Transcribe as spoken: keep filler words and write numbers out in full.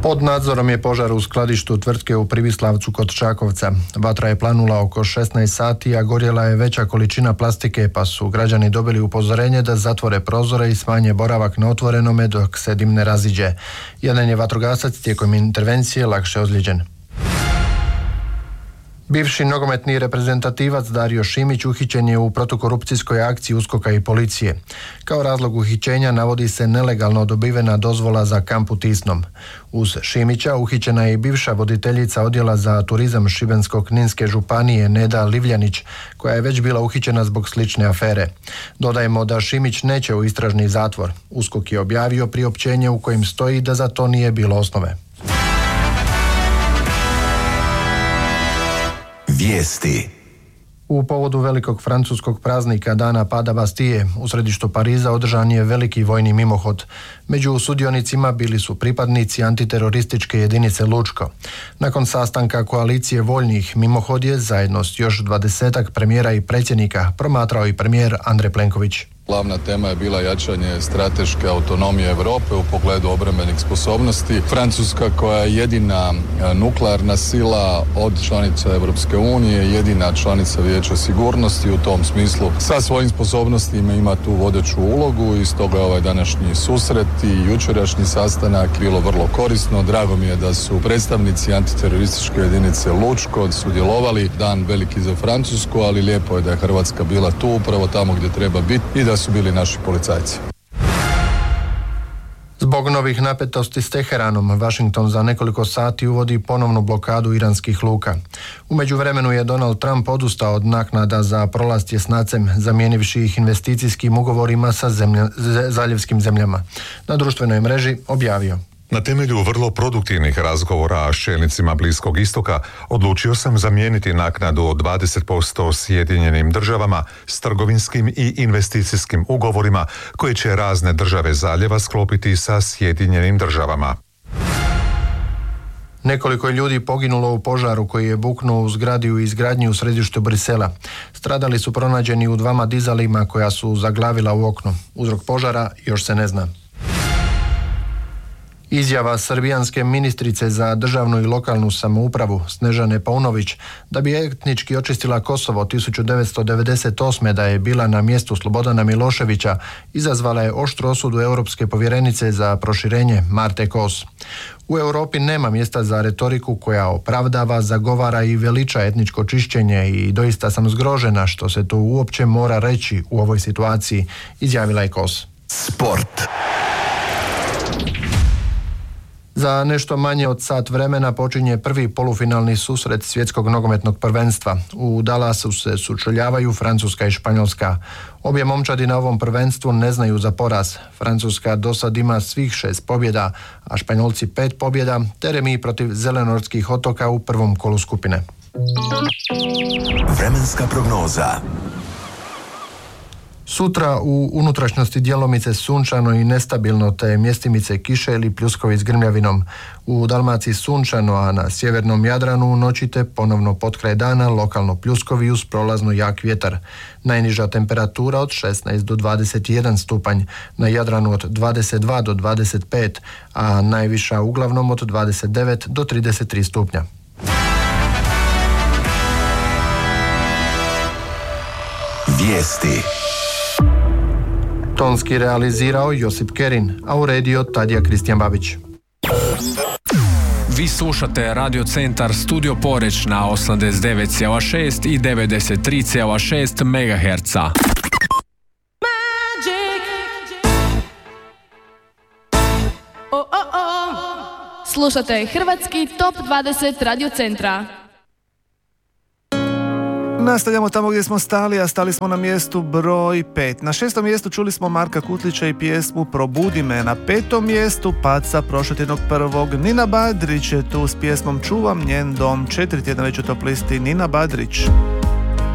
Pod nadzorom je požar u skladištu tvrtke u Privislavcu kod Čakovca. Vatra je planula oko šesnaest sati, a gorjela je veća količina plastike, pa su građani dobili upozorenje da zatvore prozore i smanje boravak na otvorenome dok se dim ne raziđe. Jedan je vatrogasac tijekom intervencije lakše ozlijeđen. Bivši nogometni reprezentativac Dario Šimić uhićen je u protukorupcijskoj akciji USKOK-a i policije. Kao razlog uhićenja navodi se nelegalno dobivena dozvola za kamp u Tisnom. Uz Šimića uhićena je i bivša voditeljica odjela za turizam Šibensko-kninske županije Neda Livljanić, koja je već bila uhićena zbog slične afere. Dodajemo da Šimić neće u istražni zatvor. USKOK je objavio priopćenje u kojem stoji da za to nije bilo osnove. Vijesti. U povodu velikog francuskog praznika Dana pada Bastije u središtu Pariza održan je veliki vojni mimohod. Među sudionicima bili su pripadnici antiterorističke jedinice Lučko. Nakon sastanka koalicije voljnih, mimohod je zajedno s još dvadesetak premijera i predsjednika promatrao i premijer Andrej Plenković. Glavna tema je bila jačanje strateške autonomije Europe u pogledu obrambenih sposobnosti. Francuska, koja je jedina nuklearna sila od članica Europske unije, jedina članica Vijeća sigurnosti, u tom smislu sa svojim sposobnostima ima tu vodeću ulogu i stoga ovaj današnji susret i jučerašnji sastanak bilo vrlo korisno. Drago mi je da su predstavnici antiterorističke jedinice Lučko sudjelovali. Dan veliki za Francusku, ali lijepo je da je Hrvatska bila tu upravo tamo gdje treba biti i da su bili naši policajci. Zbog novih napetosti s Teheranom, Washington za nekoliko sati uvodi ponovnu blokadu iranskih luka. U međuvremenu je Donald Trump odustao od naknada za prolaz tjesnacem, zamijenivši ih investicijskim ugovorima sa zemlja, zaljevskim zemljama. Na društvenoj mreži objavio: Na temelju vrlo produktivnih razgovora s čelnicima Bliskog istoka odlučio sam zamijeniti naknadu od dvadeset posto Sjedinjenim državama s trgovinskim i investicijskim ugovorima koje će razne države zaljeva sklopiti sa Sjedinjenim državama. Nekoliko ljudi poginulo u požaru koji je buknuo u zgradi u izgradnji u središtu Brisela. Stradali su pronađeni u dvama dizalima koja su zaglavila u okno. Uzrok požara još se ne zna. Izjava srbijanske ministrice za državnu i lokalnu samoupravu Snežane Paunović da bi etnički očistila Kosovo tisuću devetsto devedeset osme da je bila na mjestu Slobodana Miloševića izazvala je oštru osudu Europske povjerenice za proširenje Marte Kos. U Europi nema mjesta za retoriku koja opravdava, zagovara i veliča etničko čišćenje i doista sam zgrožena što se to uopće mora reći u ovoj situaciji, izjavila je Kos. Sport. Za nešto manje od sat vremena počinje prvi polufinalni susret svjetskog nogometnog prvenstva. U Dallasu se sučeljavaju Francuska i Španjolska. Obje momčadi na ovom prvenstvu ne znaju za poraz. Francuska do sad ima svih šest pobjeda, a Španjolci pet pobjeda, te remi protiv Zelenortskih otoka u prvom kolu skupine. Vremenska prognoza. Sutra u unutrašnjosti djelomice sunčano i nestabilno, te mjestimice kiše ili pljuskovi s grmljavinom. U Dalmaciji sunčano, a na sjevernom Jadranu u noći te ponovno potkraj dana lokalno pljuskovi uz prolazno jak vjetar. Najniža temperatura od šesnaest do dvadeset jedan stupanj, na Jadranu od dvadeset dva do dvadeset pet, a najviša uglavnom od dvadeset devet do trideset tri stupnja. Vijesti. Tonski realizirao Josip Kerin, a uredio Tadija Kristijan Babić. Vi slušate Radio Centar Studio Poreć na osamdeset devet zarez šest i devedeset tri zarez šest megaherca. Slušate hrvatski top dvadeset Radio Centra. Nastavljamo tamo gdje smo stali, a stali smo na mjestu broj pet. Na šestom mjestu čuli smo Marka Kutlića i pjesmu Probudi me. Na petom mjestu pad sa prošlotjednog prvog. Nina Badrić je tu s pjesmom Čuvam njen dom. Četiri tjedna već u top listi Nina Badrić.